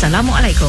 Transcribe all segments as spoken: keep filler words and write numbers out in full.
Assalamualaikum.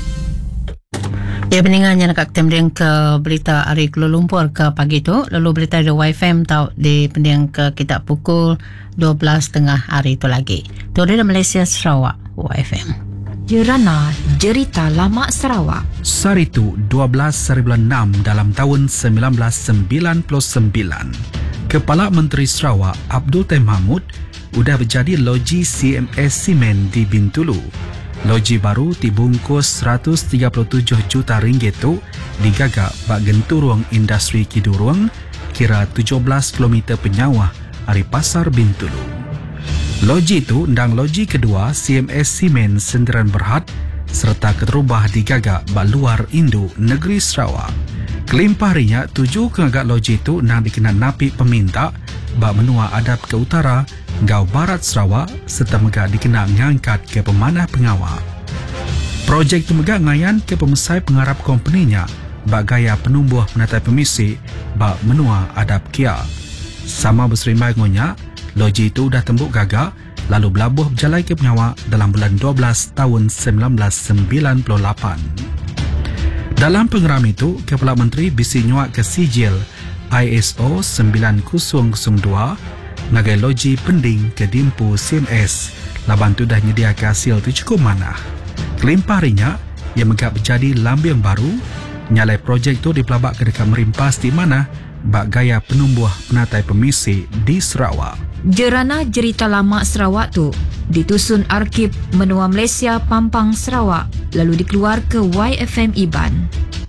Ya, pendengarnya nak kemudian ke berita hari Kuala Lumpur ke pagi tu. Lalu berita di Y F M tahu di pendiang ke kita pukul dua belas tengah hari tu lagi. Tu dari Malaysia Sarawak Y F M. Jerana Jerita Lama Sarawak. Saritu dua belas hari bulan enam dalam tahun sembilan belas sembilan puluh sembilan. Kepala Menteri Sarawak Abdul Taim Mahmud sudah berjadi loji C M S Simen di Bintulu. Loji baru dibungkus seratus tiga puluh tujuh juta ringgit tu digagak bak genturung industri Kidurung kira tujuh belas kilometer penyawah dari Pasar Bintulu. Loji itu ndang loji kedua C M S Simen Sendirian Berhad serta keterubah digagak bak luar induk negeri Sarawak. Kelimpah harinya tujuh kegagak loji itu ndang dikenal napi peminta bak menua adap ke utara Gau Barat Sarawak serta megak dikenal ngangkat ke pemanah pengawal. Projek itu megak ngayan ke pemesai pengharap kompeninya bak gaya penumbuh penatai pemisi bak menua adap kia. Sama berserimai ngonya, loji itu dah tembuk gagak lalu belabuh berjalai ke pengawal dalam bulan dua belas tahun sembilan belas sembilan puluh lapan. Dalam pengeram itu, Kepala Menteri bisi nyuak ke sijil I S O sembilan kosong kosong dua ngagai loji pending ke Dimpu C M S laban tu dah nyedia ke hasil tu cukup mana. Kelimpah harinya ia megak berjadi lambiang baru nyalai projek tu dipelabak ke dekat merimpas di mana bak gaya penumbuh penatai pemisi di Sarawak. Jerana Jerita Lama Sarawak tu ditusun Arkib Menua Malaysia Pampang Sarawak lalu dikeluar ke Y F M Iban.